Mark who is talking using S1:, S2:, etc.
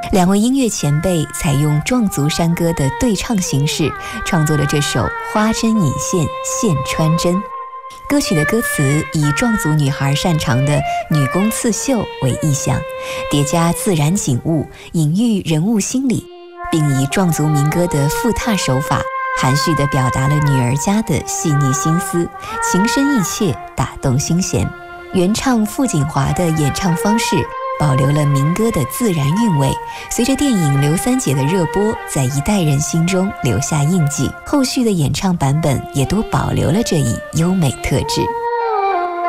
S1: 两位音乐前辈采用壮族山歌的对唱形式，创作了这首《花针引线线穿针》。歌曲的歌词以壮族女孩擅长的女工刺绣为意象，叠加自然景物，隐喻人物心理，并以壮族民歌的复沓手法，含蓄地表达了女儿家的细腻心思，情深意切，打动心弦。原唱傅锦华的演唱方式保留了民歌的自然韵味，随着电影《刘三姐》的热播，在一代人心中留下印记。后续的演唱版本也都保留了这一优美特质。